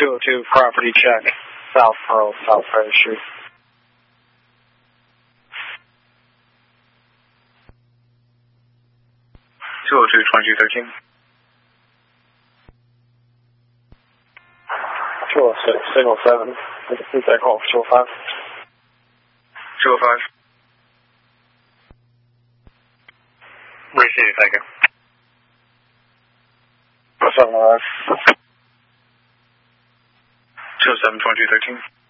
202 property check, South Pearl, South Ferry Street. 202 2213. 206, signal 7. Repeat that call for 205. 205. Receive, thank you. 7 alive. 207 2213.